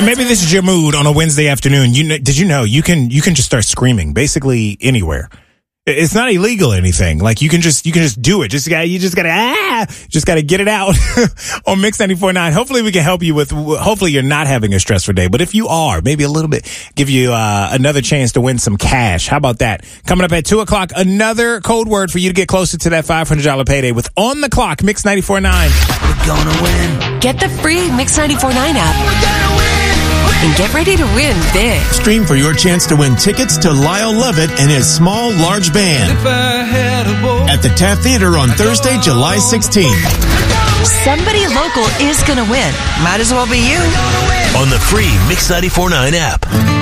Maybe this is your mood on a Wednesday afternoon. Did you know you can just start screaming basically anywhere? It's not illegal or anything. Like you can just do it. You just gotta get it out on Mix 94.9. Hopefully we can help you hopefully you're not having a stressful day. But if you are, maybe a little bit, give you another chance to win some cash. How about that? Coming up at 2:00, another code word for you to get closer to that $500 payday with On the Clock, Mix 94.9. We're gonna win. Get the free Mix 94.9 app. We're gonna win. And get ready to win big. Stream for your chance to win tickets to Lyle Lovett and his Small Large Band at the Taft Theater on Thursday, July 16th. Somebody local is going to win. Might as well be you. On the free Mix 94.9 app.